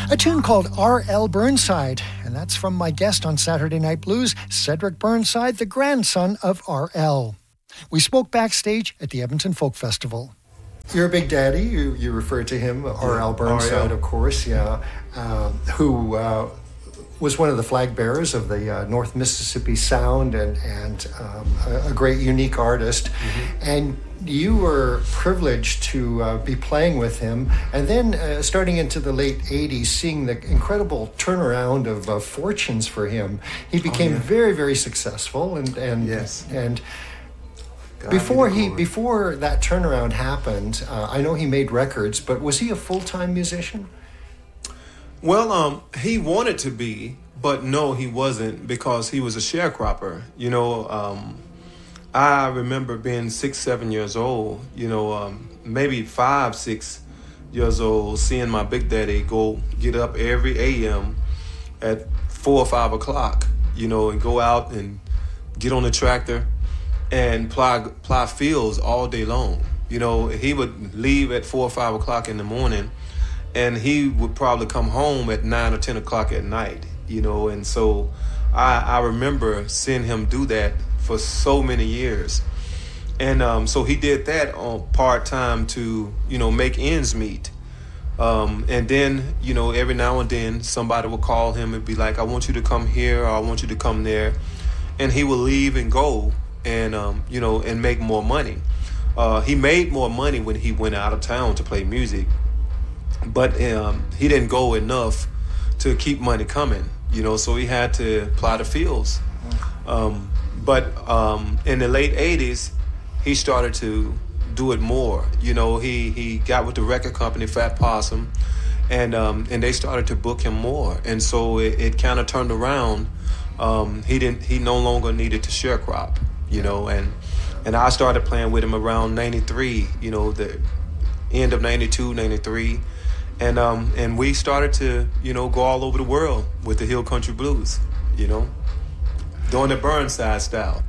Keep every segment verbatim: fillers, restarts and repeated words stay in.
A tune called R L Burnside, and that's from my guest on Saturday Night Blues, Cedric Burnside, the grandson of R L. We spoke backstage at the Edmonton Folk Festival. Your big daddy, you, you refer to him, R L Burnside, R L. Of course, yeah, uh, who uh, was one of the flag bearers of the uh, North Mississippi Sound and, and um, a, a great, unique artist. Mm-hmm. And you were privileged to uh, be playing with him, and then uh, starting into the late eighties, seeing the incredible turnaround of uh, fortunes for him. He became oh, yeah. very, very successful, and and yes. and God before he before that turnaround happened, uh, I know he made records, but was he a full-time musician? Well, um, he wanted to be, but no, he wasn't, because he was a sharecropper. You know. Um, I remember being six, seven years old, you know, um, maybe five, six years old, seeing my big daddy go get up every A M at four or five o'clock, you know, and go out and get on the tractor and plow, plow fields all day long. You know, he would leave at four or five o'clock in the morning, and he would probably come home at nine or ten o'clock at night, you know, and so I, I remember seeing him do that for so many years. And um, so he did that on part-time to, you know, make ends meet. Um, and then, you know, every now and then somebody would call him and be like, I want you to come here, or I want you to come there. And he would leave and go and, um, you know, and make more money. Uh, he made more money when he went out of town to play music. But um, he didn't go enough to keep money coming, you know, so he had to plow the fields. Um, But um, in the late eighties, he started to do it more. You know, he, he got with the record company, Fat Possum, and um, and they started to book him more. And so it, it kind of turned around. Um, he didn't. He no longer needed to sharecrop. You know, and and I started playing with him around ninety-three. You know, the end of ninety-two, ninety-three, and um, and we started to you know go all over the world with the Hill Country Blues. You know. Doing the Burnside style.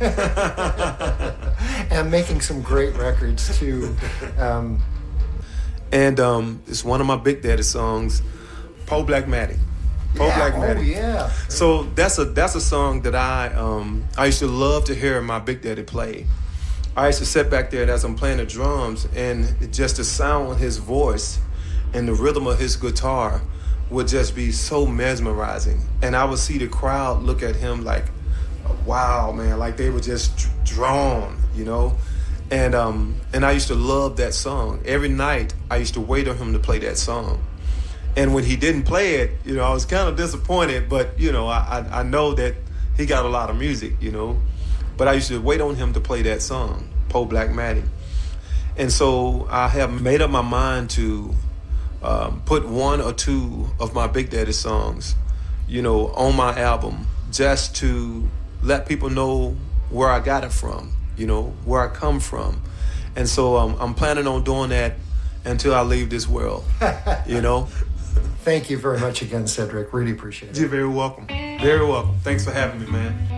And making some great records, too. Um, and um, it's one of my Big Daddy songs, Po Black Matty. Po yeah, Black Matty. Oh, yeah. So that's a that's a song that I um, I used to love to hear my Big Daddy play. I used to sit back there as I'm playing the drums, and just the sound of his voice and the rhythm of his guitar would just be so mesmerizing. And I would see the crowd look at him like, wow, man, like they were just drawn, you know? And um, and I used to love that song. Every night, I used to wait on him to play that song. And when he didn't play it, you know, I was kind of disappointed, but, you know, I, I, I know that he got a lot of music, you know? But I used to wait on him to play that song, Po Black Matty. And so I have made up my mind to Um, put one or two of my Big Daddy songs, you know, on my album, just to let people know where I got it from, you know, where I come from. And so um, I'm planning on doing that until I leave this world, you know. Thank you very much again, Cedric. Really appreciate it. You're very welcome. Very welcome. Thanks for having me, man.